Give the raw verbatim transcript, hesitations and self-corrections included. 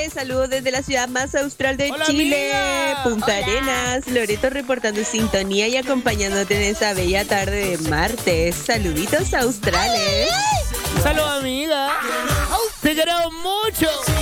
tardes, saludos desde la ciudad más austral de Hola, Chile, amiga. Punta Hola. Arenas. Loreto reportando sintonía y acompañándote en esa bella tarde de martes. Saluditos australes. Salud, amiga. Te queremos mucho.